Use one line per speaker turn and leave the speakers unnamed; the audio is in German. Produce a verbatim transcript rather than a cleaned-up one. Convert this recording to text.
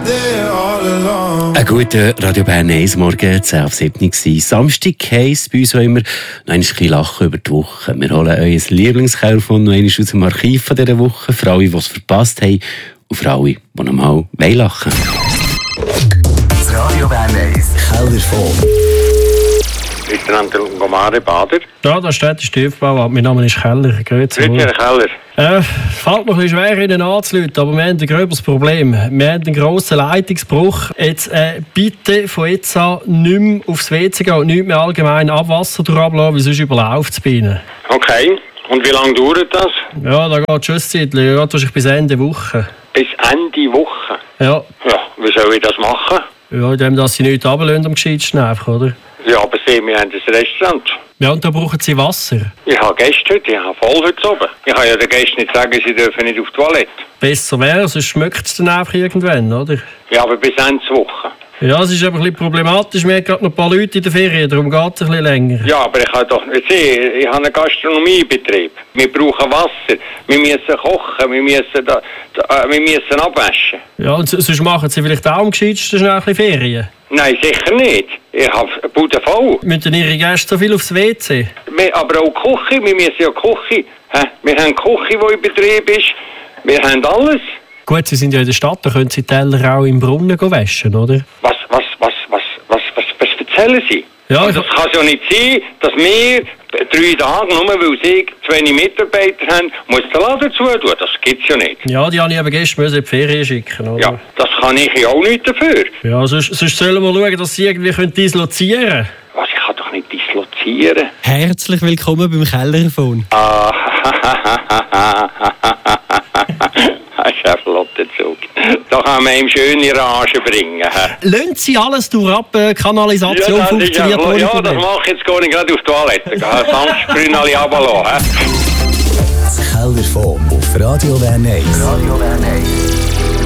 Ein guter Radio Bern eins Morgen, zehn auf sieben war. Samstag heisst bei uns auch immer noch ein bisschen lachen über die Woche. Wir holen euer Lieblingskelfon noch einmal aus dem Archiv von dieser Woche, für alle, die es verpasst haben und für alle, die noch mal lachen wollen.
Das Radio Bern eins Kellerfon.
Ich bin Gomare Bader.
Ja, da steht der Stiefbau. Mein Name ist Keller. Grüezi.
Grüezi, Herr Keller.
Äh, fällt mir ein bisschen schwer, Ihnen anzuleiten, aber wir haben ein gröberes Problem. Wir haben einen grossen Leitungsbruch. Jetzt äh, bitte von jetzt an nicht mehr aufs W C gehen und nicht mehr allgemein Abwasser durchablassen, weil sonst überläuft es bei Ihnen.
Okay. Und wie lange dauert das?
Ja, da geht schon ein Zeitchen. Geht wahrscheinlich bis Ende Woche.
Bis Ende Woche?
Ja.
Ja, wie soll ich das machen?
Ja, indem dass Sie nichts runterlassen am gescheitsten einfach, oder?
Ja, aber Sie, wir haben ein Restaurant.
Ja, und da brauchen Sie Wasser.
Ich habe Gäste heute, ich habe voll heute oben. Ich kann ja den Gästen nicht sagen, sie dürfen nicht auf die Toilette.
Besser wäre, sonst schmeckt es dann einfach irgendwann, oder?
Ja, aber bis Ende Woche.
Ja, es ist aber ein bisschen problematisch. Wir haben gerade noch ein paar Leute in der Ferien, darum geht es ein bisschen länger.
Ja, aber ich kann doch nicht sehen, ich habe einen Gastronomiebetrieb. Wir brauchen Wasser, wir müssen kochen, wir müssen, da, da, wir müssen abwaschen.
Ja, und sonst machen Sie vielleicht auch am gescheitsten schnell ein bisschen Ferien?
Nein, sicher nicht. Ich habe Bude voll.
Müssen Ihre Gäste so viel aufs W C?
Wir, aber auch Küche, wir müssen ja Küche. Hä? Wir haben Küche, die in Betrieb ist. Wir haben alles.
Gut, Sie sind ja in der Stadt, da können Sie die Teller auch im Brunnen waschen, oder?
Was, was, was, was, was, was, was erzählen Sie?
Ja,
das kann ja nicht sein, dass wir drei Tage, nur weil Sie zu wenig Mitarbeiter haben, muss der Laden zutun. Das gibt es ja nicht.
Ja, die habe ich eben gestern in die Ferien schicken, oder?
Ja, das kann ich ja auch nicht dafür.
Ja, sonst, sonst sollen wir schauen, dass Sie irgendwie dislozieren können.
Was, ich kann doch nicht dislozieren.
Herzlich willkommen beim Kellerfon.
Ah, das ist ein flotter Zug. Da kann man ihm schöne Rage bringen.
Lassen Sie alles durch ab, äh, Kanalisation
ja, das
funktioniert
ja,
ohne
ja,
Problem.
das mache ich jetzt gar nicht gerade auf die Toilette. Sanft grün alle runterlassen.
Das Kellerfon auf Radio Bern eins. Radio Bern eins.